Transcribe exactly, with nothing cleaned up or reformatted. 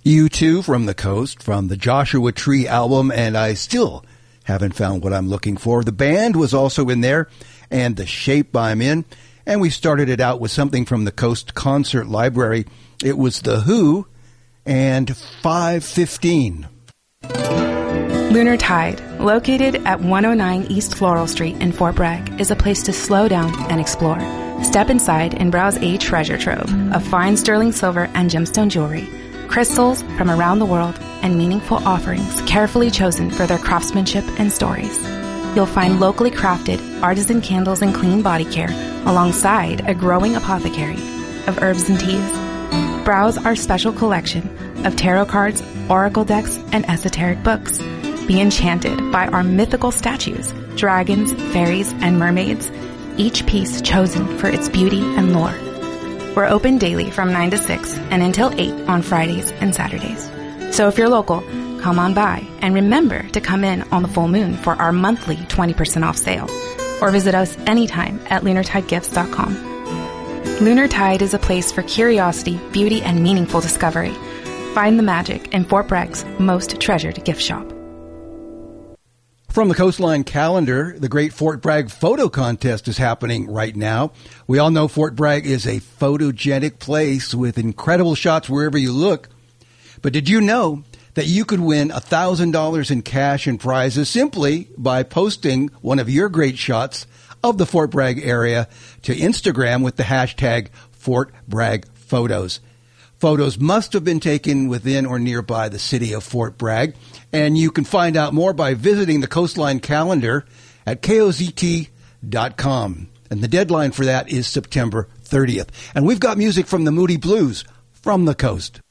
U two from the Coast, from the Joshua Tree album, and I still haven't found what I'm looking for. The band was also in there, and The Shape I'm In, and we started it out with something from the Coast Concert Library. It was The Who and five fifteen. Lunar Tide, located at one oh nine East Floral Street in Fort Bragg, is a place to slow down and explore. Step inside and browse a treasure trove of fine sterling silver and gemstone jewelry, crystals from around the world, and meaningful offerings carefully chosen for their craftsmanship and stories. You'll find locally crafted artisan candles and clean body care alongside a growing apothecary of herbs and teas. Browse our special collection of tarot cards, oracle decks, and esoteric books. Be enchanted by our mythical statues, dragons, fairies, and mermaids, each piece chosen for its beauty and lore. We're open daily from nine to six and until eight on Fridays and Saturdays. So if you're local, come on by and remember to come in on the full moon for our monthly twenty percent off sale, or visit us anytime at lunar tide gifts dot com. Lunar Tide is a place for curiosity, beauty, and meaningful discovery. Find the magic in Fort Bragg's most treasured gift shop. From the Coastline calendar, the Great Fort Bragg Photo Contest is happening right now. We all know Fort Bragg is a photogenic place with incredible shots wherever you look. But did you know that you could win one thousand dollars in cash and prizes simply by posting one of your great shots of the Fort Bragg area to Instagram with the hashtag Fort Bragg Photos? Photos must have been taken within or nearby the city of Fort Bragg, and you can find out more by visiting the Coastline calendar at K O Z T dot com. And the deadline for that is September thirtieth. And we've got music from the Moody Blues from the coast.